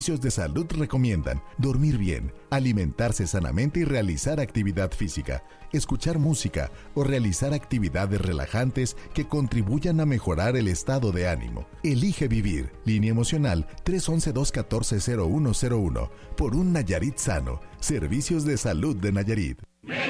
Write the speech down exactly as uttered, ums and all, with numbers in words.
Servicios de salud recomiendan dormir bien, alimentarse sanamente y realizar actividad física, escuchar música o realizar actividades relajantes que contribuyan a mejorar el estado de ánimo. Elige vivir. Línea emocional tres once, dos catorce, cero uno cero uno. Por un Nayarit sano. Servicios de salud de Nayarit.